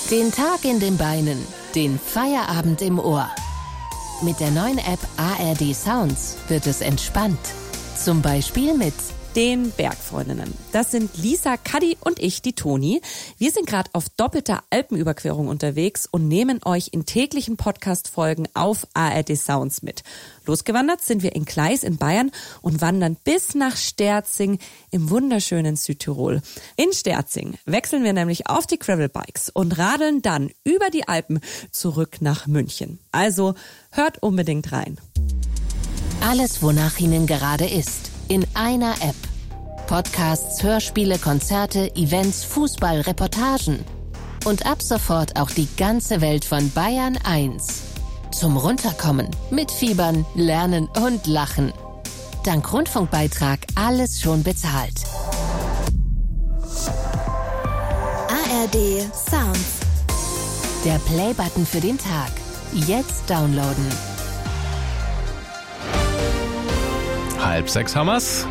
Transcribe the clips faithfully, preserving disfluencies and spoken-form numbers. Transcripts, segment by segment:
Den Tag in den Beinen, den Feierabend im Ohr. Mit der neuen App A R D Sounds wird es entspannt. Zum Beispiel mit den Bergfreundinnen. Das sind Lisa, Kadi und ich, die Toni. Wir sind gerade auf doppelter Alpenüberquerung unterwegs und nehmen euch in täglichen Podcast-Folgen auf A R D Sounds mit. Losgewandert sind wir in Gleis in Bayern und wandern bis nach Sterzing im wunderschönen Südtirol. In Sterzing wechseln wir nämlich auf die Gravelbikes und radeln dann über die Alpen zurück nach München. Also hört unbedingt rein. Alles, wonach Ihnen gerade ist, in einer App. Podcasts, Hörspiele, Konzerte, Events, Fußball, Reportagen. Und ab sofort auch die ganze Welt von Bayern eins. Zum Runterkommen, mitfiebern, lernen und lachen. Dank Rundfunkbeitrag alles schon bezahlt. A R D Sounds. Der Playbutton für den Tag. Jetzt downloaden. Halb sechs haben wir's.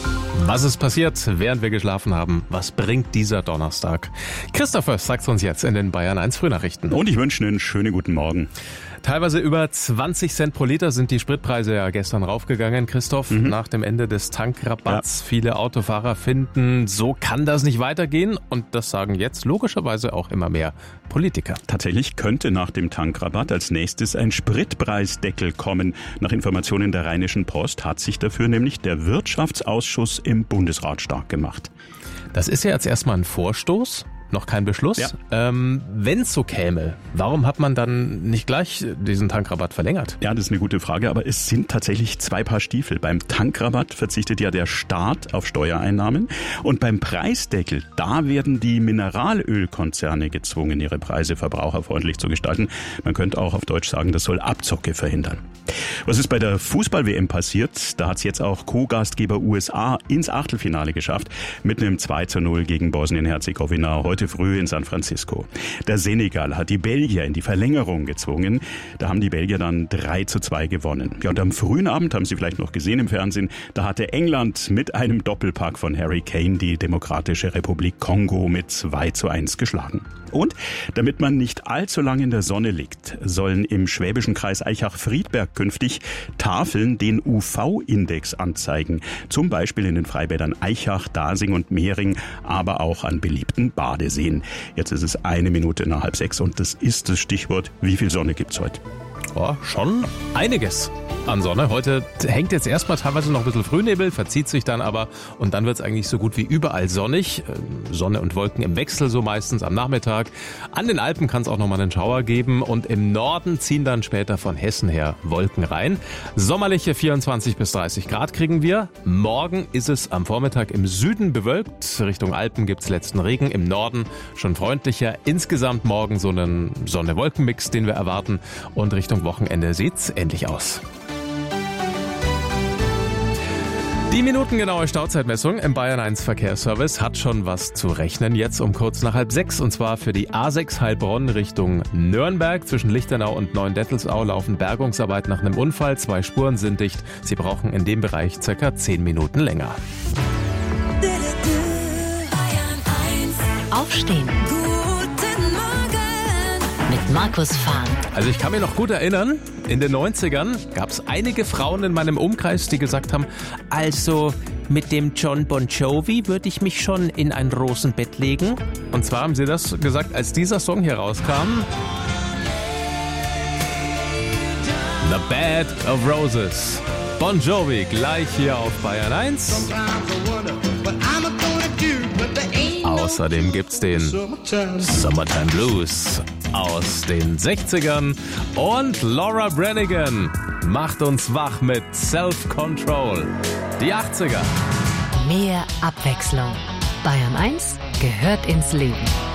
Was ist passiert, während wir geschlafen haben? Was bringt dieser Donnerstag? Christopher sagt uns jetzt in den Bayern eins Frühnachrichten. Und ich wünsche einen schönen guten Morgen. Teilweise über zwanzig Cent pro Liter sind die Spritpreise ja gestern raufgegangen, Christoph, mhm. nach dem Ende des Tankrabatts. Ja. Viele Autofahrer finden, so kann das nicht weitergehen. Und das sagen jetzt logischerweise auch immer mehr Politiker. Tatsächlich könnte nach dem Tankrabatt als nächstes ein Spritpreisdeckel kommen. Nach Informationen der Rheinischen Post hat sich dafür nämlich der Wirtschaftsausschuss im Bundesrat stark gemacht. Das ist ja jetzt erstmal ein Vorstoß. Noch kein Beschluss. Ja. Ähm, wenn es so käme, warum hat man dann nicht gleich diesen Tankrabatt verlängert? Ja, das ist eine gute Frage, aber es sind tatsächlich zwei Paar Stiefel. Beim Tankrabatt verzichtet ja der Staat auf Steuereinnahmen und beim Preisdeckel, da werden die Mineralölkonzerne gezwungen, ihre Preise verbraucherfreundlich zu gestalten. Man könnte auch auf Deutsch sagen, das soll Abzocke verhindern. Was ist bei der Fußball-W M passiert? Da hat es jetzt auch Co-Gastgeber U S A ins Achtelfinale geschafft mit einem zwei zu null gegen Bosnien-Herzegowina heute früh in San Francisco. Der Senegal hat die Belgier in die Verlängerung gezwungen. Da haben die Belgier dann drei zu zwei gewonnen. Ja, und am frühen Abend, haben Sie vielleicht noch gesehen im Fernsehen, da hatte England mit einem Doppelpack von Harry Kane die Demokratische Republik Kongo mit zwei zu eins geschlagen. Und damit man nicht allzu lange in der Sonne liegt, sollen im schwäbischen Kreis Eichach-Friedberg künftig Tafeln den U V-Index anzeigen. Zum Beispiel in den Freibädern Eichach, Dasing und Mehring, aber auch an beliebten Badeseen. Jetzt ist es eine Minute nach halb sechs und das ist das Stichwort. Wie viel Sonne gibt's heute? Oh, schon einiges an Sonne. Heute hängt jetzt erstmal teilweise noch ein bisschen Frühnebel, verzieht sich dann aber und dann wird es eigentlich so gut wie überall sonnig. Sonne und Wolken im Wechsel so meistens am Nachmittag. An den Alpen kann es auch nochmal einen Schauer geben und im Norden ziehen dann später von Hessen her Wolken rein. Sommerliche vierundzwanzig bis dreißig Grad kriegen wir. Morgen ist es am Vormittag im Süden bewölkt. Richtung Alpen gibt es letzten Regen. Im Norden schon freundlicher. Insgesamt morgen so einen Sonne-Wolken-Mix, den wir erwarten. Und Richtung Wochenende sieht's ähnlich aus. Die minutengenaue Stauzeitmessung im Bayern eins Verkehrsservice hat schon was zu rechnen. Jetzt um kurz nach halb sechs und zwar für die A sechs Heilbronn Richtung Nürnberg. Zwischen Lichtenau und Neuendettelsau laufen Bergungsarbeiten nach einem Unfall. Zwei Spuren sind dicht. Sie brauchen in dem Bereich circa zehn Minuten länger. Aufstehen. Guten Morgen. Mit Markus Fahn. Also ich kann mich noch gut erinnern, in den neunzigern gab es einige Frauen in meinem Umkreis, die gesagt haben, also mit dem John Bon Jovi würde ich mich schon in ein Rosenbett legen. Und zwar haben sie das gesagt, als dieser Song hier rauskam. The Bed of Roses. Bon Jovi gleich hier auf Bayern eins. Außerdem gibt's den Summertime Blues aus den sechzigern und Laura Branigan macht uns wach mit Self-Control. Die achtziger. Mehr Abwechslung. Bayern eins gehört ins Leben.